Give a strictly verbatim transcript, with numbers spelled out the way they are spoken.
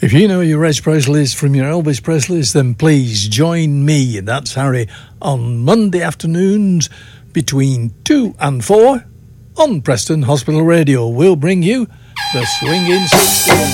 If you know your Reg Presleys from your Elvis Presleys, then please join me, that's Harry, on Monday afternoons between two and four on Preston Hospital Radio. We'll bring you the Swinging sixties.